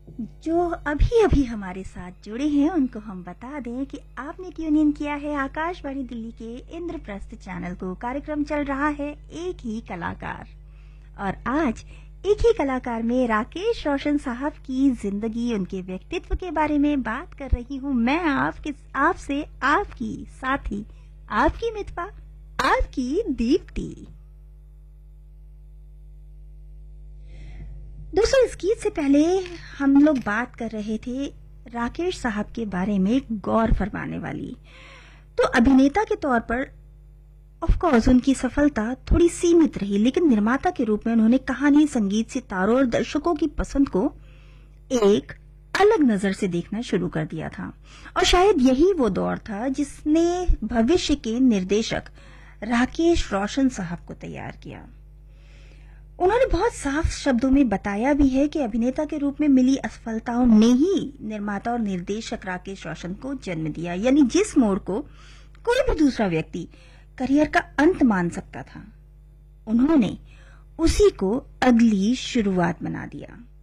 जो अभी अभी हमारे साथ जुड़े हैं उनको हम बता दें कि आपने ट्यून इन किया है आकाशवाणी दिल्ली के इंद्रप्रस्थ चैनल को। कार्यक्रम चल रहा है एक ही कलाकार, और आज एक ही कलाकार में राकेश रोशन साहब की जिंदगी, उनके व्यक्तित्व के बारे में बात कर रही हूँ मैं आपसे, आपकी साथी, आपकी मितवा, आपकी दीप्ति। दोस्तों, इस गीत से पहले हम लोग बात कर रहे थे राकेश साहब के बारे में गौर फरमाने वाली। तो अभिनेता के तौर पर ऑफ कोर्स उनकी सफलता थोड़ी सीमित रही, लेकिन निर्माता के रूप में उन्होंने कहानी, संगीत, सितारों और दर्शकों की पसंद को एक अलग नजर से देखना शुरू कर दिया था। और शायद यही वो दौर था जिसने भविष्य के निर्देशक राकेश रोशन साहब को तैयार किया। उन्होंने बहुत साफ शब्दों में बताया भी है कि अभिनेता के रूप में मिली असफलताओं ने ही निर्माता और निर्देशक राकेश रोशन को जन्म दिया। यानी जिस मोड़ को कोई भी दूसरा व्यक्ति करियर का अंत मान सकता था, उन्होंने उसी को अगली शुरुआत बना दिया।